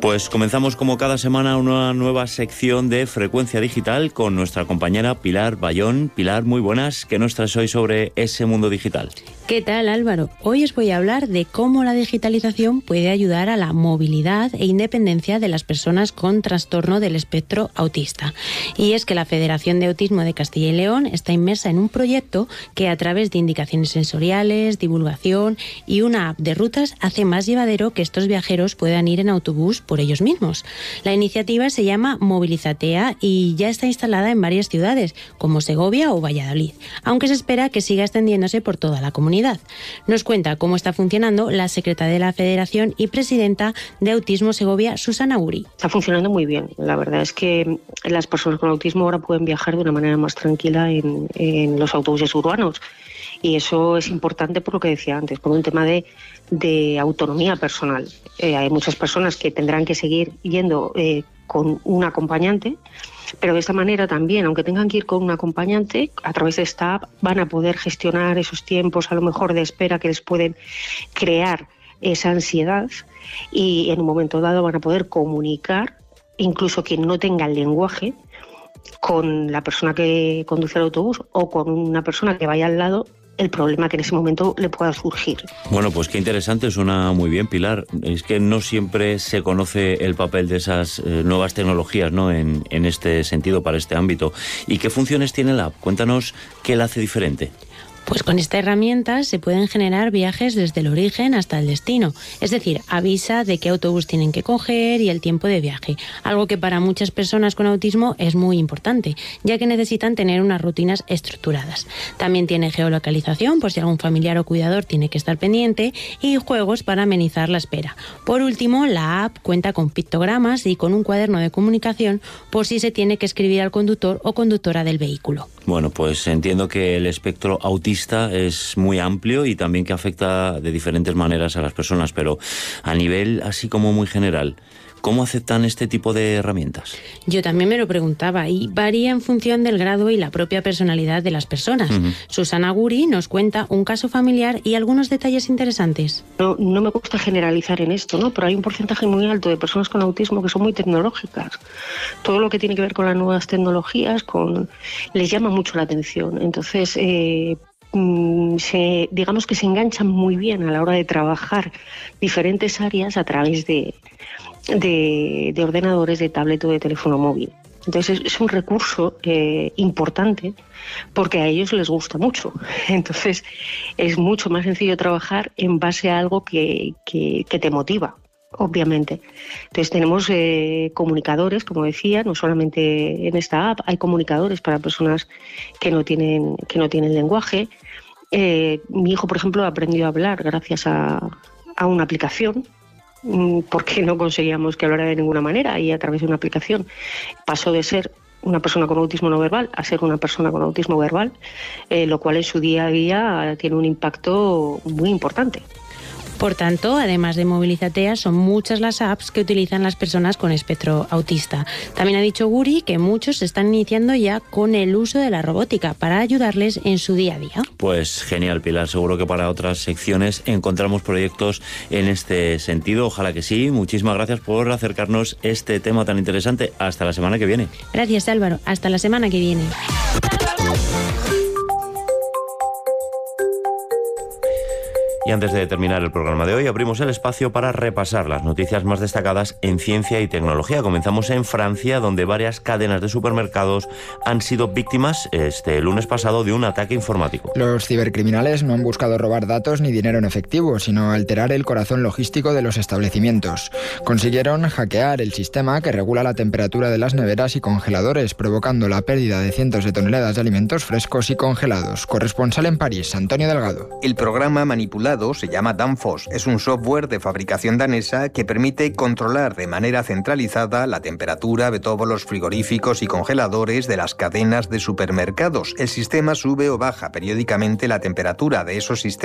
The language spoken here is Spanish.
Pues comenzamos como cada semana una nueva sección de Frecuencia Digital con nuestra compañera Pilar Bayón. Pilar, muy buenas. ¿Qué nos traes hoy sobre ese mundo digital? ¿Qué tal, Álvaro? Hoy os voy a hablar de cómo la digitalización puede ayudar a la movilidad e independencia de las personas con trastorno del espectro autista. Y es que la Federación de Autismo de Castilla y León está inmersa en un proyecto que, a través de indicaciones sensoriales, divulgación y una app de rutas, hace más llevadero que estos viajeros puedan ir en autobús por ellos mismos. La iniciativa se llama Movilizatea y ya está instalada en varias ciudades, como Segovia o Valladolid, aunque se espera que siga extendiéndose por toda la comunidad. Nos cuenta cómo está funcionando la secretaria de la Federación y presidenta de Autismo Segovia, Susana Guri. Está funcionando muy bien. La verdad es que las personas con autismo ahora pueden viajar de una manera más tranquila en los autobuses urbanos. Y eso es importante por lo que decía antes, por un tema de autonomía personal. Hay muchas personas que tendrán que seguir yendo con un acompañante, pero de esta manera también, aunque tengan que ir con un acompañante, a través de esta app van a poder gestionar esos tiempos a lo mejor de espera que les pueden crear esa ansiedad, y en un momento dado van a poder comunicar, incluso quien no tenga el lenguaje, con la persona que conduce el autobús o con una persona que vaya al lado, el problema que en ese momento le pueda surgir. Bueno, pues qué interesante, suena muy bien, Pilar. Es que no siempre se conoce el papel de esas nuevas tecnologías, ¿no?, en este sentido, para este ámbito. ¿Y qué funciones tiene la app? Cuéntanos qué la hace diferente. Pues con esta herramienta se pueden generar viajes desde el origen hasta el destino. Es decir, avisa de qué autobús tienen que coger y el tiempo de viaje. Algo que para muchas personas con autismo es muy importante, ya que necesitan tener unas rutinas estructuradas. También tiene geolocalización, por si algún familiar o cuidador tiene que estar pendiente, y juegos para amenizar la espera. Por último, la app cuenta con pictogramas y con un cuaderno de comunicación por si se tiene que escribir al conductor o conductora del vehículo. Bueno, pues entiendo que el espectro autista es muy amplio y también que afecta de diferentes maneras a las personas, pero a nivel así como muy general, ¿cómo aceptan este tipo de herramientas? Yo también me lo preguntaba, y varía en función del grado y la propia personalidad de las personas. Susana Guri nos cuenta un caso familiar y algunos detalles interesantes. No me gusta generalizar en esto, ¿no? Pero hay un porcentaje muy alto de personas con autismo que son muy tecnológicas. Todo lo que tiene que ver con las nuevas tecnologías les llama mucho la atención. Entonces, digamos que se enganchan muy bien a la hora de trabajar diferentes áreas a través de ordenadores, de tablet o de teléfono móvil. Entonces es un recurso importante porque a ellos les gusta mucho. Entonces es mucho más sencillo trabajar en base a algo que te motiva, obviamente. Entonces tenemos comunicadores, como decía, no solamente en esta app, hay comunicadores para personas que no tienen lenguaje. Mi hijo, por ejemplo, ha aprendido a hablar gracias a una aplicación, porque no conseguíamos que hablara de ninguna manera, y a través de una aplicación pasó de ser una persona con autismo no verbal a ser una persona con autismo verbal, lo cual en su día a día tiene un impacto muy importante. Por tanto, además de Movilizatea, son muchas las apps que utilizan las personas con espectro autista. También ha dicho Guri que muchos se están iniciando ya con el uso de la robótica para ayudarles en su día a día. Pues genial, Pilar. Seguro que para otras secciones encontramos proyectos en este sentido. Ojalá que sí. Muchísimas gracias por acercarnos este tema tan interesante. Hasta la semana que viene. Gracias, Álvaro. Hasta la semana que viene. Y antes de terminar el programa de hoy, abrimos el espacio para repasar las noticias más destacadas en ciencia y tecnología. Comenzamos en Francia, donde varias cadenas de supermercados han sido víctimas este lunes pasado de un ataque informático. Los cibercriminales no han buscado robar datos ni dinero en efectivo, sino alterar el corazón logístico de los establecimientos. Consiguieron hackear el sistema que regula la temperatura de las neveras y congeladores, provocando la pérdida de cientos de toneladas de alimentos frescos y congelados. Corresponsal en París, Antonio Delgado. El programa manipulado se llama Danfoss. Es un software de fabricación danesa que permite controlar de manera centralizada la temperatura de todos los frigoríficos y congeladores de las cadenas de supermercados. El sistema sube o baja periódicamente la temperatura de esos sistemas